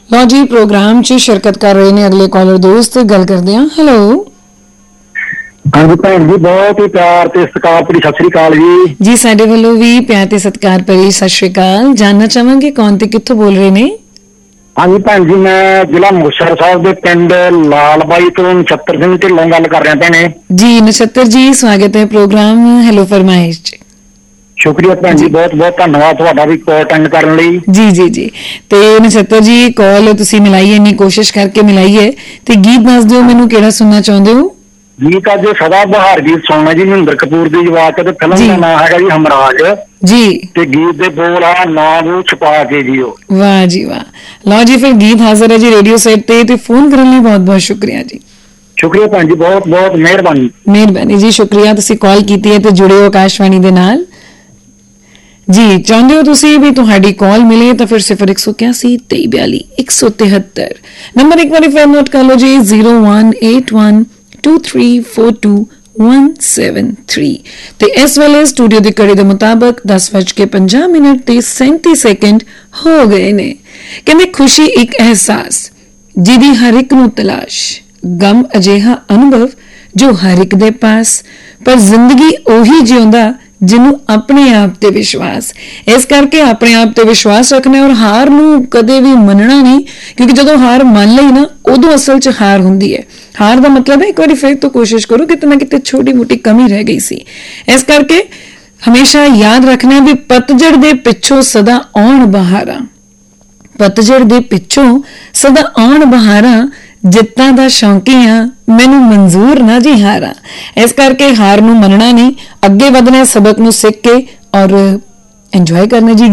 लो जी programme च शिरकत कर रहे हैं अगले कॉलर दोस्त गल करते हैं। हेलो हाँ जी भैन जी बहुत ही प्यार ते सत्कार भरी सत श्री अकाल जी। जी साडे वालों भी प्यार ते सत्कार भरी सत श्री अकाल। जानना चाहांगे कौन ते कित्थों बोल रहे ने? हाँ जी भैन जी मैं जिला मुक्तसर साहब के पिंड लाल बाई तो नछत्तर सिंह ढिल्लों गल कर रहा भैने जी। नछत्तर जी स्वागत है प्रोग्राम हेलो फरमाइश च। शुक्रिया भैन जी बहुत बहुत धन्यवाद तुहाडा भी कॉल अटेंड करने लई। जी जी जी। ते नछत्तर जी कॉल तुसी मिलाई है, इन्नी कोशिश करके मिलाई है ते गीत दस दिओ मैनू केड़ा सुनना चाहुंदे हो? गीत अज सदा बहार गीत सुनना जी महेंद्र कपूर की आवाज ते फिल्म का नाम है जी हमराज जी ते गीत दे बोल है ना वो छुपा के जियो। वाह जी वाह। लो जी फिर गीत हाजिर है जी रेडियो सेट ते फोन करने लिए बहुत बहुत शुक्रिया जी। शुक्रिया भैन जी बहुत बहुत मेहरबानी। मेहरबानी जी शुक्रिया तुसी कॉल कीती है ते जुड़े हो आकाशवाणी दे नाल। जी चाहते हो तुसी भी तुहाडी कॉल मिले तो फिर 0181 2342 173 नंबर एक बार फिर नोट कर लो जी 0181 2342 173 ते इस वेले स्टूडियो दी कड़ी दे मुताबिक 10:50 ते 37 सेकंड हो गए ने। कहंदे खुशी एक एहसास जिदी हर एक नू तलाश, गम अजिहा अनुभव जो हर एक दे पास, पर जिंदगी ओही जिउंदा जिन्हों अपने आप ते विश्वास। इस करके अपने आप ते विश्वास रखना और हार नू कदे भी मनना नहीं, क्योंकि जदों हार मान लई ना उदों असल च हार हुंदी है। हार दा मतलब है एक बार फिर तो कोशिश करो, कितना कितने छोटी मोटी कमी रह गई सी। इस करके हमेशा याद रखना भी पतझड़ दे पिछों सदा आउण बहारां, पतझड़ दे पिछों सदा आउण बहारां, जित्तां दा शौकी हां मैनू मंजूर ना जी हारा। इस करके हार नू मनना नहीं, अगे वधना सबक नू सीख के और एंजॉय करना जी।